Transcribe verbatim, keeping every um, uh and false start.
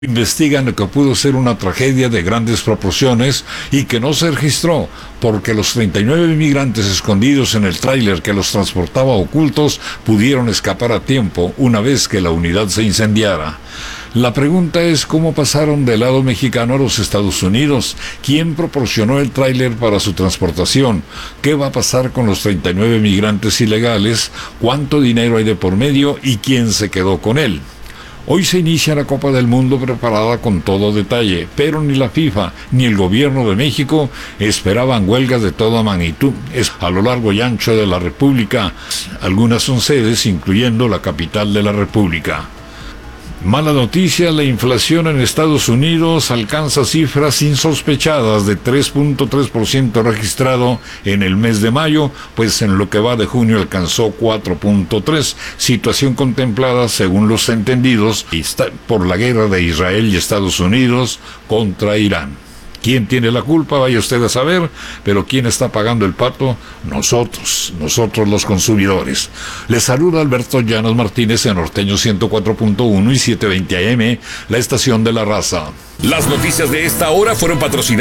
Investigan lo que pudo ser una tragedia de grandes proporciones y que no se registró porque los treinta y nueve inmigrantes escondidos en el tráiler que los transportaba ocultos pudieron escapar a tiempo una vez que la unidad se incendiara. La pregunta es cómo pasaron del lado mexicano a los Estados Unidos, quién proporcionó el tráiler para su transportación, qué va a pasar con los treinta y nueve migrantes ilegales, cuánto dinero hay de por medio y quién se quedó con él. Hoy se inicia la Copa del Mundo preparada con todo detalle, pero ni la FIFA ni el gobierno de México esperaban huelgas de toda magnitud. Es a lo largo y ancho de la República. Algunas son sedes, incluyendo la capital de la República. Mala noticia, la inflación en Estados Unidos alcanza cifras insospechadas de tres punto tres por ciento registrado en el mes de mayo, pues en lo que va de junio alcanzó cuatro punto tres por ciento, situación contemplada según los entendidos por la guerra de Israel y Estados Unidos contra Irán. ¿Quién tiene la culpa? Vaya usted a saber, pero ¿quién está pagando el pato? Nosotros, nosotros los consumidores. Les saluda Alberto Llanos Martínez en Norteño ciento cuatro punto uno y setecientos veinte A M, la estación de la raza. Las noticias de esta hora fueron patrocinadas